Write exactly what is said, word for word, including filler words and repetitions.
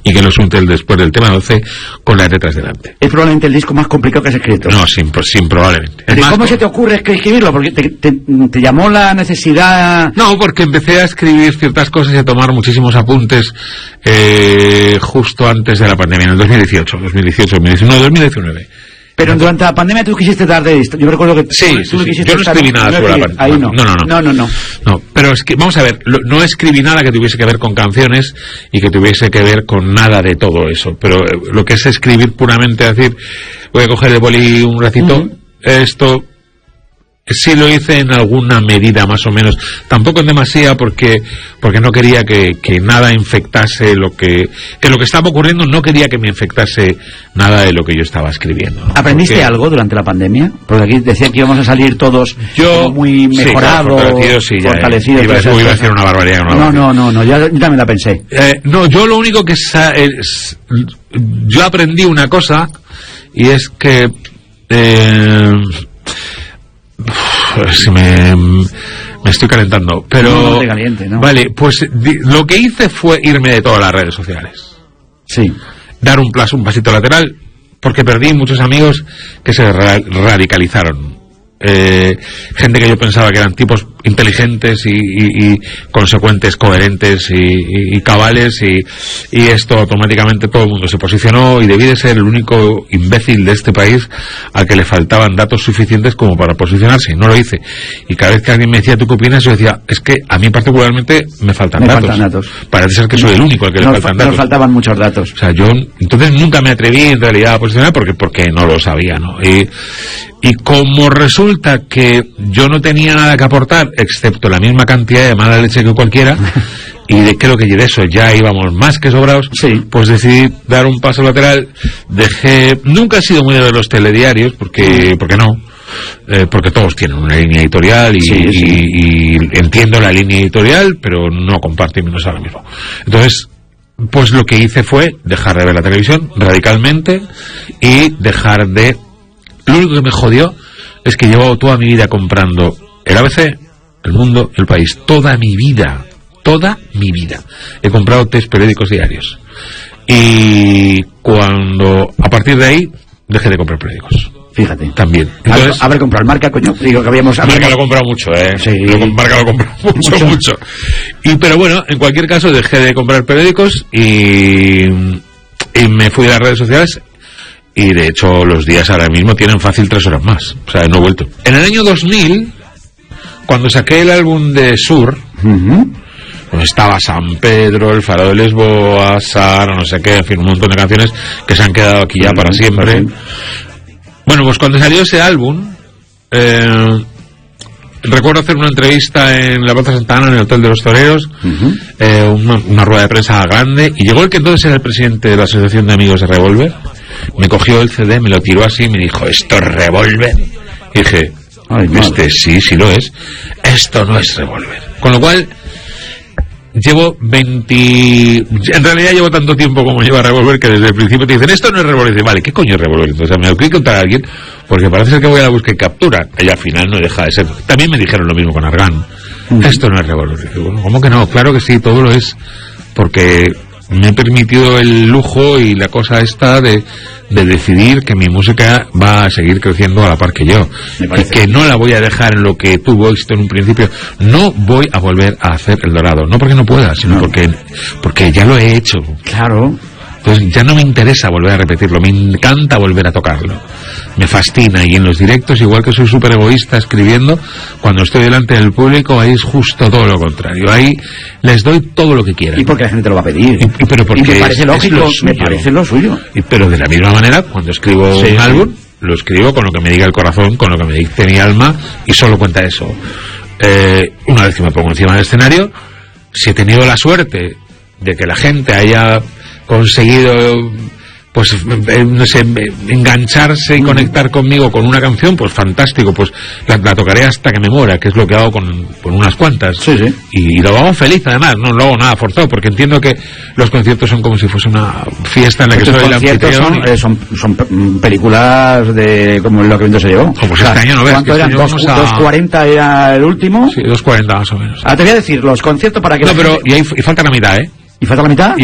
y que lo suelte el después del tema doce con las letras delante. Es probablemente el disco más complicado que has escrito. No, sin, sin probablemente. ¿Y cómo más, se te ocurre escribirlo? Porque te, te, te llamó la necesidad... No, porque empecé a escribir ciertas cosas y a tomar muchísimos apuntes eh, justo antes de la pandemia, en el dos mil dieciocho, dos mil dieciocho, no, dos mil diecinueve. Pero durante la pandemia tú quisiste dar de esto. Yo recuerdo que sí, tú sí, sí. quisiste Yo no escribí nada no sobre escribir. la pandemia. Ahí no. No, no, no. No, no, no. No, pero es que, vamos a ver, lo, no escribí nada que tuviese que ver con canciones y que tuviese que ver con nada de todo eso. Pero eh, lo que es escribir puramente, decir, voy a coger el boli un ratito, uh-huh. esto... Sí lo hice en alguna medida más o menos, tampoco en demasía porque porque no quería que, que nada infectase lo que que lo que estaba ocurriendo, no quería que me infectase nada de lo que yo estaba escribiendo, ¿no? ¿Aprendiste porque... algo durante la pandemia? Porque aquí decía que íbamos a salir todos yo, muy mejorados, sí, claro, sí, fortalecidos. Iba, iba, iba a decir una barbaridad. Una no, barbaridad. no, no, no, yo, yo también la pensé. Eh, no, yo lo único que sa- es, yo aprendí una cosa y es que eh, si me, me estoy calentando, pero no, no te caliente, ¿no? Vale, pues di, lo que hice fue irme de todas las redes sociales. Sí. Dar un, plazo, un pasito lateral, porque perdí muchos amigos que se ra- radicalizaron. Eh, gente que yo pensaba que eran tipos inteligentes y, y, y consecuentes, coherentes y, y, y cabales y, y esto automáticamente todo el mundo se posicionó y debí de ser el único imbécil de este país al que le faltaban datos suficientes como para posicionarse, y no lo hice. Y cada vez que alguien me decía, ¿tú qué opinas? Yo decía, es que a mí particularmente me faltan, me datos. faltan datos. Parece ser que soy el único al que nos, le faltan nos datos. Nos faltaban muchos datos. O sea, yo entonces nunca me atreví en realidad a posicionar porque, porque no lo sabía, ¿no? Y, y como resulta que yo no tenía nada que aportar, excepto la misma cantidad de mala leche que cualquiera, y de, creo que de eso ya íbamos más que sobrados, sí. Pues decidí dar un paso lateral, dejé... Nunca he sido muy de ver los telediarios, porque, porque no, eh, porque todos tienen una línea editorial y, sí, sí. y, y entiendo la línea editorial, pero no comparto y menos ahora mismo. Entonces... pues lo que hice fue dejar de ver la televisión radicalmente y dejar de... Lo único que me jodió es que llevo toda mi vida comprando el A B C, El Mundo, El País, toda mi vida, toda mi vida. He comprado tres periódicos diarios. Y cuando, a partir de ahí, dejé de comprar periódicos. Fíjate. También. Entonces, haber comprado el Marca, coño. Digo que habíamos... Marca habíamos... lo he comprado mucho, ¿eh? Sí. Lo, Marca lo he comprado mucho, mucho, mucho. Y, pero bueno, en cualquier caso, dejé de comprar periódicos y, y me fui a las redes sociales. Y de hecho, los días ahora mismo tienen fácil tres horas más. O sea, no he vuelto. En el año dos mil, cuando saqué el álbum de Sur, uh-huh. pues estaba San Pedro, El Faro de Lisboa, Sara, no sé qué, en fin, un montón de canciones que se han quedado aquí ya uh-huh. para siempre. Uh-huh. Bueno, pues cuando salió ese álbum, eh, recuerdo hacer una entrevista en la Plaza Santa Ana, en el Hotel de los Toreros, uh-huh. eh, una, una rueda de prensa grande, y llegó el que entonces era el presidente de la Asociación de Amigos de Revolver, me cogió el C D, me lo tiró así y me dijo, ¿esto es Revolver? Y dije, Ay, este sí, sí lo es, esto no es Revolver. Con lo cual... llevo veinte... En realidad llevo tanto tiempo como lleva Revolver que desde el principio te dicen, esto no es Revolver. Y dices, vale, ¿qué coño es Revolver? Entonces me lo quiero contar a alguien porque parece ser que voy a la búsqueda y captura. Y al final no deja de ser. También me dijeron lo mismo con Argan. Uh-huh. Esto no es Revolver. Y digo, bueno, ¿cómo que no? Claro que sí, todo lo es. Porque me he permitido el lujo y la cosa esta de, de decidir que mi música va a seguir creciendo a la par que yo. Y que no la voy a dejar en lo que tuvo éxito en un principio. No voy a volver a hacer El Dorado. No porque no pueda, sino no. porque, porque ya lo he hecho. Claro. Entonces ya no me interesa volver a repetirlo, me encanta volver a tocarlo, me fascina, y en los directos, igual que soy súper egoísta escribiendo, cuando estoy delante del público, ahí es justo todo lo contrario, ahí les doy todo lo que quieran. Y porque la gente lo va a pedir. Y, y, pero porque y me parece es, lógico, es me parece lo suyo. Y, pero de la misma manera, cuando escribo sí, un sí. álbum, lo escribo con lo que me diga el corazón, con lo que me dice mi alma, y solo cuenta eso. Eh, una vez que me pongo encima del escenario, si he tenido la suerte de que la gente haya conseguido, pues, eh, no sé, engancharse y conectar conmigo con una canción, pues fantástico, pues la, la tocaré hasta que me muera, que es lo que hago con, con unas cuantas. Sí, sí. Y, y lo hago feliz, además, no lo hago nada forzado, porque entiendo que los conciertos son como si fuese una fiesta en la que soy el anfitrión. Son, y... eh, son, son películas de como lo que viento se llevó. Como pues o sea, este año no ves. ¿Cuánto eran? ¿dos cuarenta a... era el último? Sí, dos cuarenta más o menos. Ahora te voy a decir, los conciertos para que... No, pero y, hay, y falta la mitad, ¿eh? ¿Y falta la mitad? Y